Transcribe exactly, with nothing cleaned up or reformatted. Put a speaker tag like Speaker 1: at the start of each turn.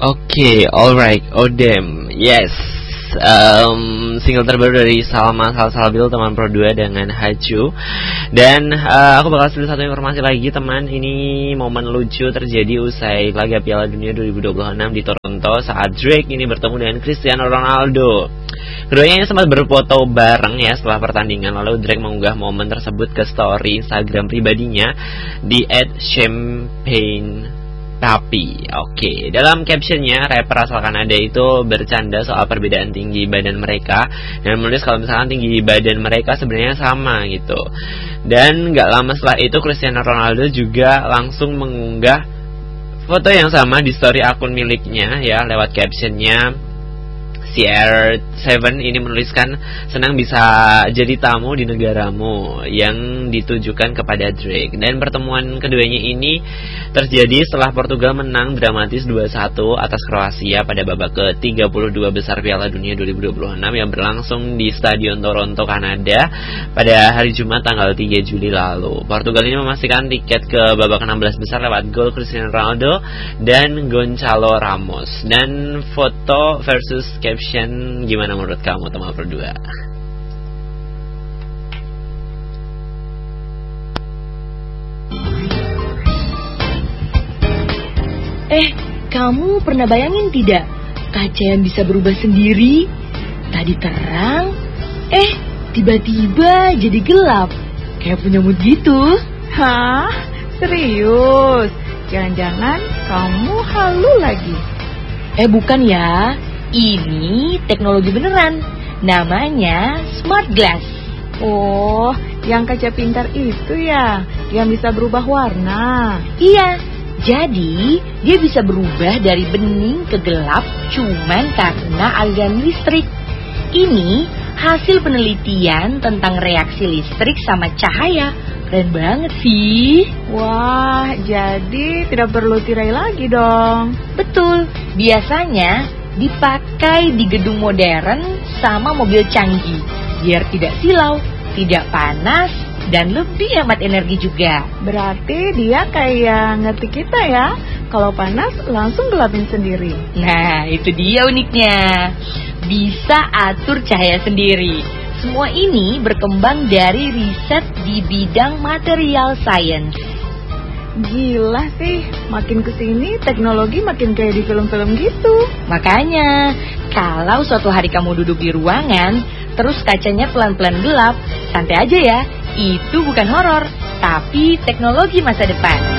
Speaker 1: Oke, alright, Odem, yes. Um, single terbaru dari Salma Salsabil teman Pro dua dengan Haju. Dan uh, aku bakal kasih satu informasi lagi teman. Ini momen lucu terjadi usai laga Piala Dunia dua ribu dua puluh enam di Toronto saat Drake ini bertemu dengan Cristiano Ronaldo. Keduanya sempat berfoto bareng ya setelah pertandingan. Lalu Drake mengunggah momen tersebut ke story Instagram pribadinya di et champagne Tapi, oke, okay. Dalam captionnya, rapper asal Kanada itu bercanda soal perbedaan tinggi badan mereka dan menulis kalau misalkan tinggi badan mereka sebenarnya sama gitu. Dan gak lama setelah itu Cristiano Ronaldo juga langsung mengunggah foto yang sama di story akun miliknya ya lewat captionnya. C R tujuh ini menuliskan senang bisa jadi tamu di negaramu yang ditujukan kepada Drake. Dan pertemuan keduanya ini terjadi setelah Portugal menang dramatis dua satu atas Kroasia pada babak ke tiga puluh dua besar Piala Dunia dua ribu dua puluh enam yang berlangsung di Stadion Toronto, Kanada pada hari Jumat tanggal tiga Juli lalu. Portugal ini memastikan tiket ke babak enam belas besar lewat gol Cristiano Ronaldo dan Gonçalo Ramos. Dan foto versus caption, gimana menurut kamu teman berdua?
Speaker 2: Eh, kamu pernah bayangin tidak kaca yang bisa berubah sendiri? Tadi terang, eh tiba-tiba jadi gelap, kayak punya mood gitu.
Speaker 3: Hah? Serius? Jangan-jangan kamu halu lagi?
Speaker 2: Eh bukan ya, ini teknologi beneran. Namanya Smart Glass.
Speaker 3: Oh, yang kaca pintar itu ya, yang bisa berubah warna.
Speaker 2: Iya, jadi dia bisa berubah dari bening ke gelap cuman karena aliran listrik. Ini hasil penelitian tentang reaksi listrik sama cahaya. Keren banget sih.
Speaker 3: Wah, jadi tidak perlu tirai lagi dong.
Speaker 2: Betul, biasanya dipakai di gedung modern sama mobil canggih biar tidak silau, tidak panas, dan lebih hemat energi juga.
Speaker 3: Berarti dia kayak ngerti kita ya. Kalau panas langsung gelapin sendiri.
Speaker 2: Nah, itu dia uniknya. Bisa atur cahaya sendiri. Semua ini berkembang dari riset di bidang material science.
Speaker 3: Gila sih, makin kesini teknologi makin kayak di film-film gitu.
Speaker 2: Makanya, kalau suatu hari kamu duduk di ruangan, terus kacanya pelan-pelan gelap, santai aja ya, itu bukan horor, tapi teknologi masa depan.